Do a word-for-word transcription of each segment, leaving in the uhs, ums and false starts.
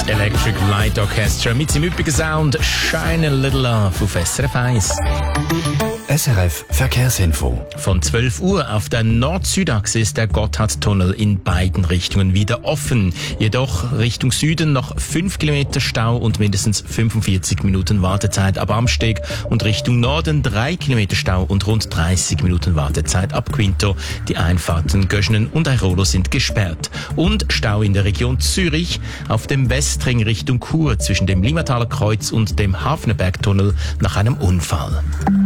Electric Light Orchestra mit seinem üppigen Sound Shine a Little Love auf S R F eins. S R F Verkehrsinfo. Von zwölf Uhr auf der Nord-Süd-Achse ist der Gotthardtunnel in beiden Richtungen wieder offen. Jedoch Richtung Süden noch fünf Kilometer Stau und mindestens fünfundvierzig Minuten Wartezeit ab Amsteg und Richtung Norden drei Kilometer Stau und rund dreißig Minuten Wartezeit ab Quinto. Die Einfahrten Göschenen und Airolo sind gesperrt. Und Stau in der Region Zürich auf dem Westring Richtung Chur zwischen dem Limataler Kreuz und dem Hafnerbergtunnel nach einem Unfall.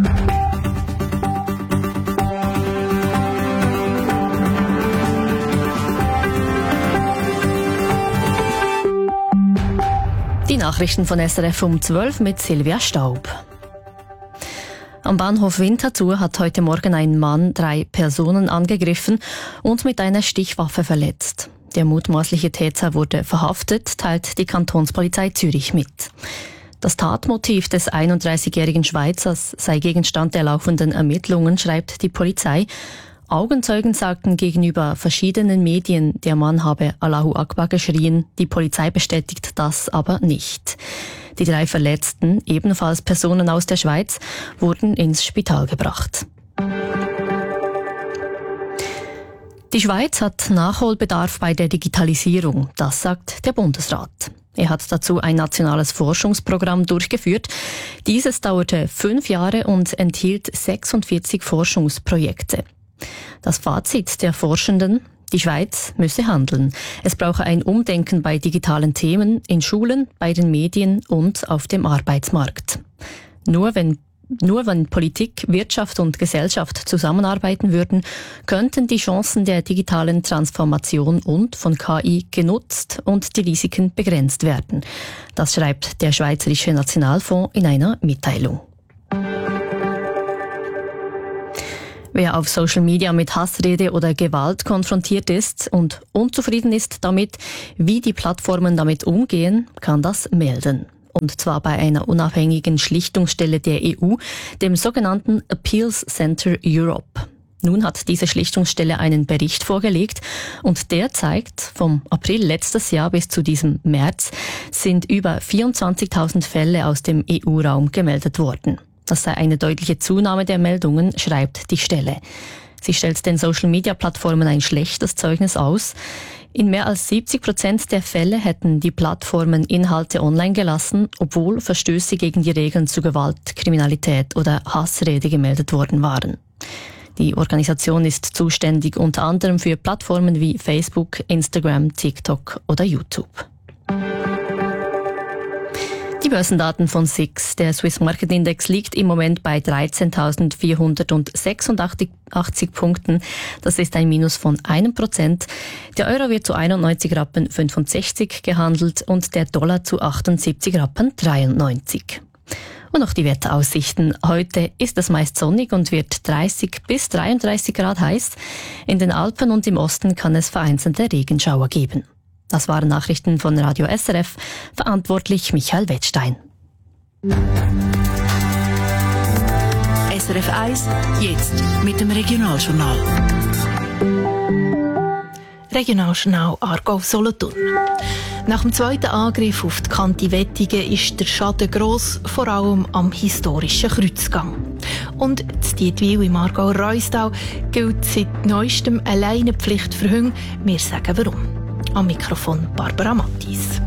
Die Nachrichten von S R F um zwölf mit Silvia Staub. Am Bahnhof Winterthur hat heute Morgen ein Mann drei Personen angegriffen und mit einer Stichwaffe verletzt. Der mutmaßliche Täter wurde verhaftet, teilt die Kantonspolizei Zürich mit. Das Tatmotiv des einunddreißigjährigen Schweizers sei Gegenstand der laufenden Ermittlungen, schreibt die Polizei. Augenzeugen sagten gegenüber verschiedenen Medien, der Mann habe Allahu Akbar geschrien. Die Polizei bestätigt das aber nicht. Die drei Verletzten, ebenfalls Personen aus der Schweiz, wurden ins Spital gebracht. Die Schweiz hat Nachholbedarf bei der Digitalisierung, das sagt der Bundesrat. Er hat dazu ein nationales Forschungsprogramm durchgeführt. Dieses dauerte fünf Jahre und enthielt sechsundvierzig Forschungsprojekte. Das Fazit der Forschenden: Die Schweiz müsse handeln. Es brauche ein Umdenken bei digitalen Themen, in Schulen, bei den Medien und auf dem Arbeitsmarkt. Nur wenn, nur wenn Politik, Wirtschaft und Gesellschaft zusammenarbeiten würden, könnten die Chancen der digitalen Transformation und von K I genutzt und die Risiken begrenzt werden. Das schreibt der Schweizerische Nationalfonds in einer Mitteilung. Wer auf Social Media mit Hassrede oder Gewalt konfrontiert ist und unzufrieden ist damit, wie die Plattformen damit umgehen, kann das melden. Und zwar bei einer unabhängigen Schlichtungsstelle der E U, dem sogenannten Appeals Center Europe. Nun hat diese Schlichtungsstelle einen Bericht vorgelegt und der zeigt, vom April letztes Jahr bis zu diesem März sind über vierundzwanzigtausend Fälle aus dem E U-Raum gemeldet worden. Das sei eine deutliche Zunahme der Meldungen, schreibt die Stelle. Sie stellt den Social-Media-Plattformen ein schlechtes Zeugnis aus. In mehr als siebzig Prozent der Fälle hätten die Plattformen Inhalte online gelassen, obwohl Verstöße gegen die Regeln zu Gewalt, Kriminalität oder Hassrede gemeldet worden waren. Die Organisation ist zuständig unter anderem für Plattformen wie Facebook, Instagram, TikTok oder YouTube. Die Börsendaten von S I X. Der Swiss Market Index liegt im Moment bei dreizehntausendvierhundertsechsundachtzig Punkten. Das ist ein Minus von einem Prozent. Der Euro wird zu einundneunzig Rappen fünfundsechzig gehandelt und der Dollar zu achtundsiebzig Rappen dreiundneunzig. Und noch die Wetteraussichten. Heute ist es meist sonnig und wird dreißig bis dreiunddreißig Grad heiß. In den Alpen und im Osten kann es vereinzelte Regenschauer geben. Das waren Nachrichten von Radio S R F, verantwortlich Michael Wettstein. S R F eins, jetzt mit dem Regionaljournal. Regionaljournal Aargau-Solothurn. Nach dem zweiten Angriff auf die Kante Wettigen ist der Schaden gross, vor allem am historischen Kreuzgang. Und in Dietwil im Aargau-Reustal gilt seit neuestem alleine Pflicht für Hunde. Wir sagen warum. Am Mikrofon Barbara Mattis.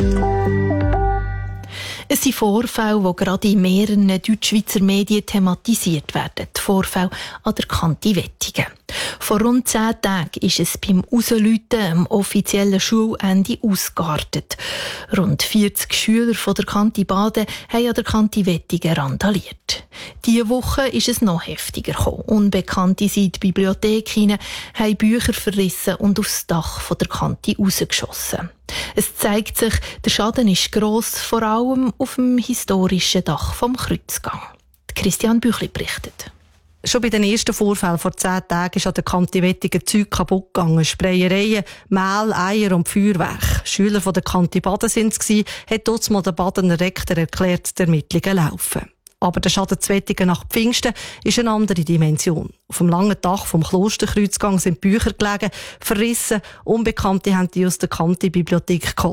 Es sind Vorfälle, die gerade in mehreren deutsch-schweizer Medien thematisiert werden. Die Vorfälle an der Kante Wettigen. Vor rund zehn Tagen ist es beim Rausläuten am offiziellen Schulende ausgeartet. Rund vierzig Schüler von der Kante Baden haben an der Kante Wettigen randaliert. Diese Woche ist es noch heftiger gekommen. Unbekannte sind in die Bibliothek hinein, haben Bücher verrissen und aufs Dach von der Kante rausgeschossen. Es zeigt sich, der Schaden ist gross, vor allem auf dem historischen Dach vom Kreuzgang. Christian Büchli berichtet. Schon bei den ersten Vorfällen vor zehn Tagen ist an der Kante Wettigen Zeug kaputt gegangen. Sprayereien, Mehl, Eier und Feuerwerk. Schüler von der Kante Baden waren es, hat dort mal der Badener Rektor erklärt, die Ermittlungen laufen. Aber der Schaden zu Wettigen nach Pfingsten ist eine andere Dimension. Auf dem langen Dach vom Klosterkreuzgang sind Bücher gelegen, verrissen. Unbekannte haben die aus der Kante-Bibliothek geholt.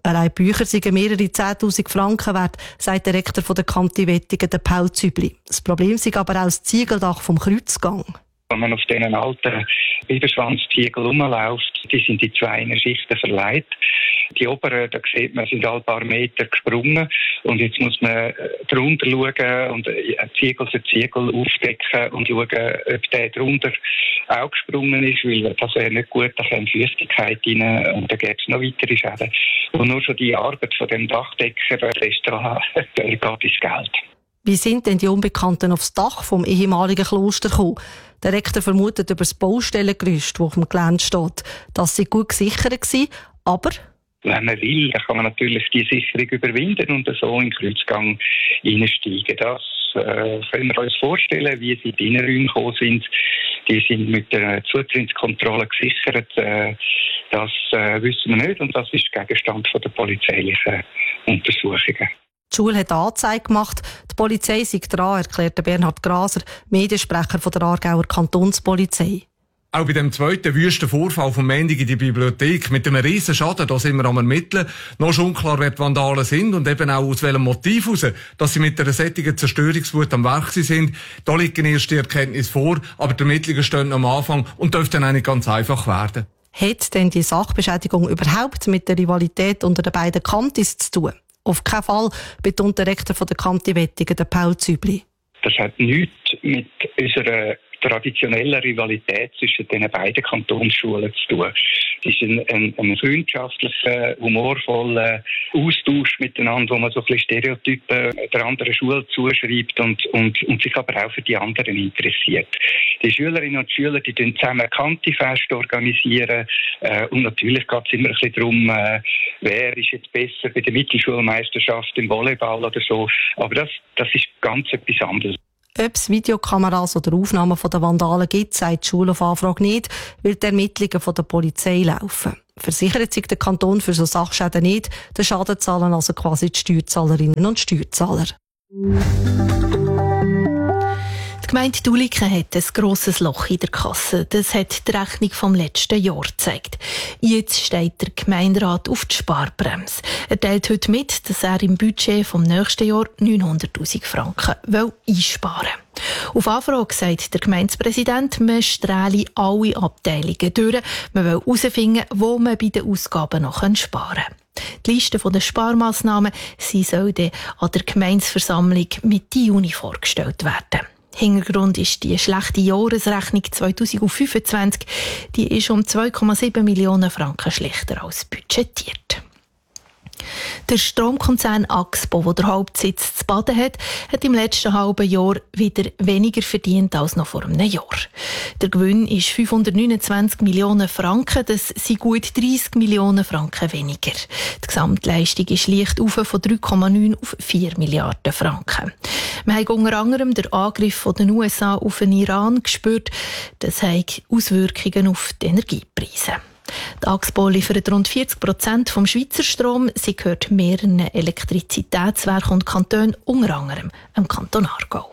Allein Bücher seien mehrere zehntausend Franken wert, sagt der Rektor der Kante Wettigen, der Paul Zübli. Das Problem sei aber auch das Ziegeldach vom Kreuzgang. Wenn man auf diesen alten Biberschwanzziegel rumläuft, die sind in zwei Schichten verleiht. Die oberen, da sieht man, sind alle paar Meter gesprungen. Und jetzt muss man drunter schauen und Ziegel für Ziegel aufdecken und schauen, ob der drunter auch gesprungen ist, weil das wäre nicht gut, da kommt Feuchtigkeit rein und dann gibt es noch weitere Schäden. Und nur schon die Arbeit von dem Dachdecker, das Restaurant, der geht ins Geld. Wie sind denn die Unbekannten aufs Dach vom ehemaligen Kloster gekommen? Der Rektor vermutet über das Baustellengerüst, das auf dem Gelände steht. Das sei gut gesichert gewesen, aber... Wenn man will, dann kann man natürlich die Sicherung überwinden und so in den Kreuzgang hineinsteigen. Das äh, können wir uns vorstellen, wie sie in die Innenräume gekommen sind. Die sind mit der Zutrittskontrolle gesichert. Äh, das äh, wissen wir nicht und das ist Gegenstand von der polizeilichen Untersuchungen. Die Schule hat Anzeige gemacht. Die Polizei sei dran, erklärte Bernhard Graser, Mediensprecher von der Aargauer Kantonspolizei. Auch bei dem zweiten wüsten Vorfall vom Montag in die Bibliothek mit einem riesen Schaden, da sind wir am Ermitteln. Noch schon unklar, wer die Vandalen sind und eben auch aus welchem Motiv heraus, dass sie mit einer solchen Zerstörungswut am Werk sind. Da liegen erste Erkenntnisse vor, aber die Ermittlungen stehen am Anfang und dürften auch nicht ganz einfach werden. Hat denn die Sachbeschädigung überhaupt mit der Rivalität unter den beiden Kantis zu tun? Auf keinen Fall, betont der Rektor der Kante Wettigen, der Paul Zübli. Das hat nichts mit unserer traditionellen Rivalität zwischen den beiden Kantonsschulen zu tun. Es ist ein, ein, ein freundschaftlicher, humorvoller Austausch miteinander, wo man so ein bisschen Stereotypen der anderen Schule zuschreibt und, und, und sich aber auch für die anderen interessiert. Die Schülerinnen und Schüler, die organisieren zusammen Kantifeste organisieren äh, und natürlich geht es immer ein bisschen darum, äh, wer ist jetzt besser bei der Mittelschulmeisterschaft im Volleyball oder so. Aber das, das ist ganz etwas anderes. Ob es Videokameras oder Aufnahmen von den Vandalen gibt, sagt die Schule auf Anfrage nicht, weil die Ermittlungen von der Polizei laufen. Versichert sich der Kanton für so Sachschäden nicht, den Schaden zahlen also quasi die Steuerzahlerinnen und Steuerzahler. Die Gemeinde Duliken hat ein grosses Loch in der Kasse. Das hat die Rechnung vom letzten Jahr gezeigt. Jetzt steht der Gemeinderat auf die Sparbremse. Er teilt heute mit, dass er im Budget vom nächsten Jahr neunhunderttausend Franken einsparen will. Auf Anfrage sagt der Gemeindepräsident, man strahle alle Abteilungen durch. Man will herausfinden, wo man bei den Ausgaben noch sparen kann. Die Liste der Sparmaßnahmen sie soll dann an der Gemeindeversammlung Mitte Juni vorgestellt werden. Hintergrund ist die schlechte Jahresrechnung zweitausendfünfundzwanzig. Die ist um zwei Komma sieben Millionen Franken schlechter als budgetiert. Der Stromkonzern Axpo, der den Hauptsitz zu Baden hat, hat im letzten halben Jahr wieder weniger verdient als noch vor einem Jahr. Der Gewinn ist fünfhundertneunundzwanzig Millionen Franken, das sind gut dreissig Millionen Franken weniger. Die Gesamtleistung ist leicht auf von drei Komma neun auf vier Milliarden Franken. Wir haben unter anderem den Angriff der U S A auf den Iran gespürt. Das hat Auswirkungen auf die Energiepreise. Die Axpo liefert rund vierzig Prozent vom Schweizer Strom. Sie gehört mehreren Elektrizitätswerken und Kantonen, unter anderem im Kanton Aargau.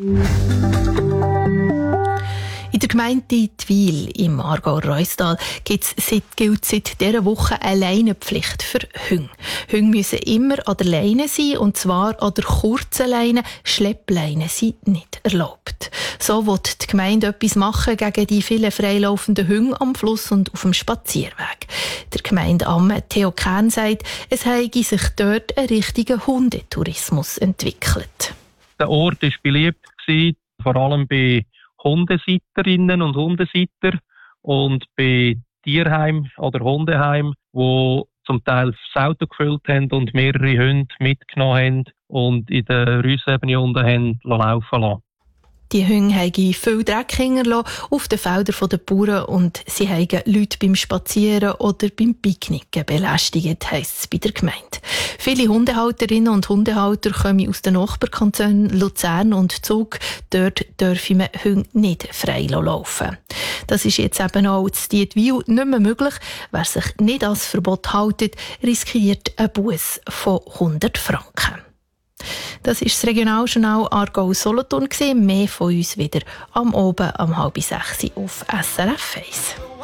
In der Gemeinde Twil im Aargauer Reustal gilt seit, gilt seit dieser Woche eine Leinenpflicht für Hunde. Hunde müssen immer an der Leine sein, und zwar an der kurzen Leine. Schleppleinen sind nicht erlaubt. So will die Gemeinde etwas machen gegen die vielen freilaufenden Hunde am Fluss und auf dem Spazierweg. Der Gemeindeamt Theo Kern sagt, es habe sich dort ein richtiger Hundetourismus entwickelt. Der Ort war beliebt, vor allem bei Hundesitterinnen und Hundesitter und bei Tierheim oder Hundeheim, die zum Teil das Auto gefüllt haben und mehrere Hunde mitgenommen haben und in der Rüssebene unten haben laufen lassen. Die Hunde haben viel Dreck hinterlassen auf den Feldern der Bauern und sie haben Leute beim Spazieren oder beim Picknicken belästigt, heisst es bei der Gemeinde. Viele Hundehalterinnen und Hundehalter kommen aus den Nachbarkantonen Luzern und Zug. Dort dürfen wir Hunde nicht frei laufen. Das ist jetzt eben auch in Dietwil nicht mehr möglich. Wer sich nicht an das Verbot hält, riskiert einen Buss von hundert Franken. Das ist das Regionaljournal Aargau-Solothurn. Mehr von uns wieder am Oben am halb sechs auf S R F eins.